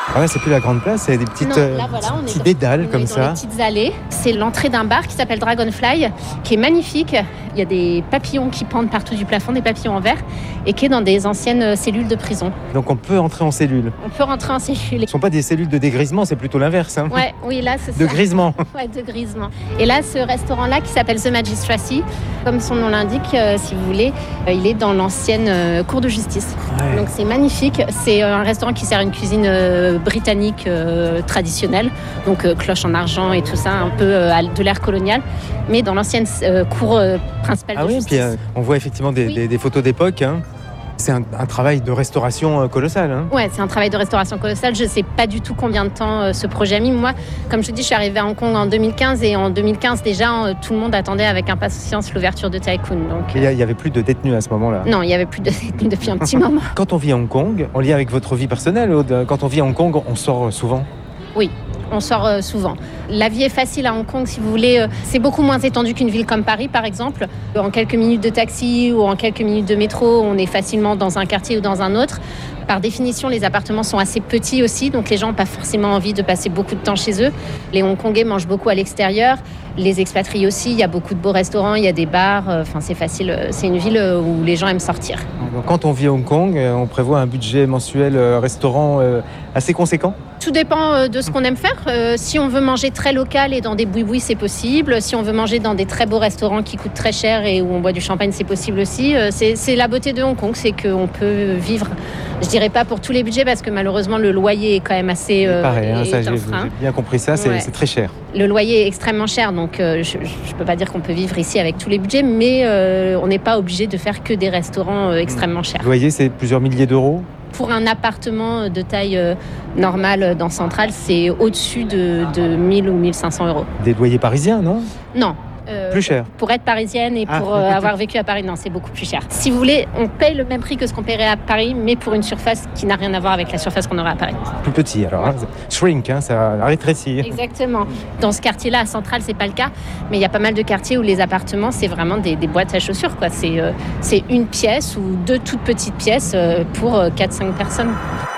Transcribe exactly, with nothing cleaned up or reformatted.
Ah ouais, c'est plus la grande place, c'est des petites, Non, là, voilà, on petits est dans, dédales on comme est ça. dans les petites allées. C'est l'entrée d'un bar qui s'appelle Dragonfly, qui est magnifique. Il y a des papillons qui pendent partout du plafond, des papillons en verre, et qui est dans des anciennes cellules de prison. Donc on peut entrer en cellule. On peut rentrer en cellule. Ce ne sont pas des cellules de dégrisement, c'est plutôt l'inverse. Hein. Ouais, oui, là, c'est de ça. grisement. Ouais, de grisement. Et là, ce restaurant-là qui s'appelle The Magistracy, comme son nom l'indique, euh, si vous voulez, euh, il est dans l'ancienne euh, cour de justice. Ouais. Donc c'est magnifique. C'est un restaurant qui sert une cuisine euh, britannique euh, traditionnelle, donc euh, cloche en argent et tout ça, un peu euh, de l'ère coloniale, mais dans l'ancienne euh, cour euh, principale Ah de oui, justice. puis euh, on voit effectivement des, Oui. des, des photos d'époque. Hein. C'est un, un travail de restauration euh, colossal. Hein. Ouais, c'est un travail de restauration colossal. Je ne sais pas du tout combien de temps euh, ce projet a mis. Moi, comme je te dis, je suis arrivée à Hong Kong en deux mille quinze et en deux mille quinze déjà, euh, tout le monde attendait avec impatience l'ouverture de Tycoon. Donc, Il n'y avait plus de détenus à ce moment-là. non, il n'y avait plus de détenus depuis un petit moment. Quand on vit à Hong Kong, en lien avec votre vie personnelle, Aude, quand on vit à Hong Kong, on sort souvent. Oui, on sort euh, souvent. La vie est facile à Hong Kong, si vous voulez. Euh, c'est beaucoup moins étendu qu'une ville comme Paris, par exemple. En quelques minutes de taxi ou en quelques minutes de métro, on est facilement dans un quartier ou dans un autre. Par définition, les appartements sont assez petits aussi, donc les gens n'ont pas forcément envie de passer beaucoup de temps chez eux. Les Hongkongais mangent beaucoup à l'extérieur, les expatriés aussi. Il y a beaucoup de beaux restaurants, il y a des bars. Enfin, c'est facile. C'est une ville où les gens aiment sortir. Donc, quand on vit à Hong Kong, on prévoit un budget mensuel euh, restaurant euh, assez conséquent. Tout dépend de ce qu'on aime faire. Euh, si on veut manger très local et dans des boui-boui, c'est possible. Si on veut manger dans des très beaux restaurants qui coûtent très cher et où on boit du champagne, c'est possible aussi. Euh, c'est, c'est la beauté de Hong Kong, c'est qu'on peut vivre, je dirais pas pour tous les budgets, parce que malheureusement, le loyer est quand même assez euh, Pareil, hein, ça, est un j'ai, frein. j'ai bien compris ça, c'est, Ouais. c'est très cher. Le loyer est extrêmement cher, donc euh, je ne peux pas dire qu'on peut vivre ici avec tous les budgets, mais euh, on n'est pas obligé de faire que des restaurants euh, extrêmement chers. Le loyer, c'est plusieurs milliers d'euros. Pour un appartement de taille euh, normale dans Central, c'est au-dessus de, de mille ou mille cinq cents euros. Des loyers parisiens, non ? Non. Euh, Plus cher. Pour être parisienne et pour Ah. euh, avoir vécu à Paris, non, c'est beaucoup plus cher. Si vous voulez, on paye le même prix que ce qu'on paierait à Paris, mais pour une surface qui n'a rien à voir avec la surface qu'on aurait à Paris. Plus petit, alors. Hein. Shrink, hein, ça rétrécit. Exactement. Dans ce quartier-là, à Central, c'est pas le cas, mais il y a pas mal de quartiers où les appartements, c'est vraiment des, des boîtes à chaussures, quoi. C'est, euh, c'est une pièce ou deux toutes petites pièces euh, pour euh, quatre cinq personnes.